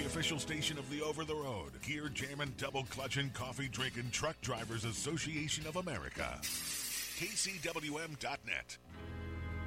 official station of the Over the Road, Gear Jamming, Double Clutching, Coffee Drinking Truck Drivers Association of America. KCWM.net.